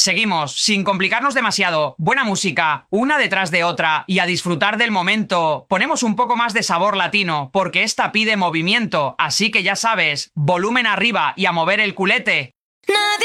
Seguimos, sin complicarnos demasiado. Buena música, una detrás de otra, y a disfrutar del momento. Ponemos un poco más de sabor latino, porque esta pide movimiento. Así que ya sabes, volumen arriba y a mover el culete.